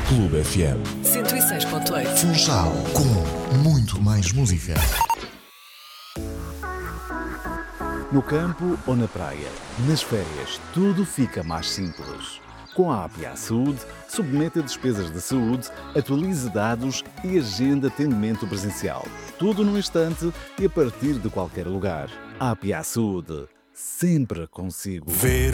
Clube FM. 106.8. Funchal, com muito mais música. No campo ou na praia, nas férias, tudo fica mais simples. Com a APA Saúde, submeta despesas de saúde, atualize dados e agenda atendimento presencial. Tudo num instante e a partir de qualquer lugar. APA Saúde, sempre consigo.